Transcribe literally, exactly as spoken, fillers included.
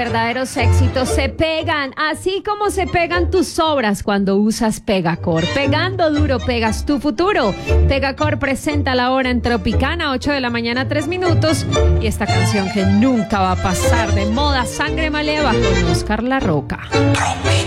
verdaderos éxitos se pegan, así como se pegan tus obras cuando usas Pegacor. Pegando duro pegas tu futuro. Pegacor presenta la hora en Tropicana, ocho de la mañana, tres minutos. Y esta canción que nunca va a pasar de moda, Sangre Maleva, con Oscar La Roca.